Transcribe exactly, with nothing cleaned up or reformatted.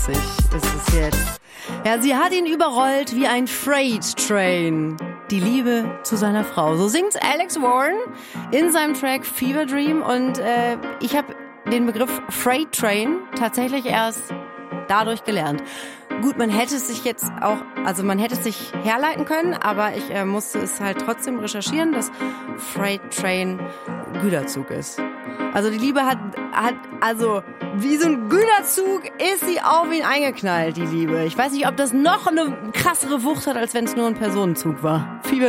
ist es jetzt. Ja, sie hat ihn überrollt wie ein Freight Train. Die Liebe zu seiner Frau. So singt Alex Warren in seinem Track Fever Dream. Und äh, ich habe den Begriff Freight Train tatsächlich erst dadurch gelernt. Gut, man hätte es sich jetzt auch, also man hätte es sich herleiten können, aber ich äh, musste es halt trotzdem recherchieren, dass Freight Train Güterzug ist. Also die Liebe hat, hat, also wie so ein Güterzug ist sie auf ihn eingeknallt, die Liebe. Ich weiß nicht, ob das noch eine krassere Wucht hat, als wenn es nur ein Personenzug war. Fever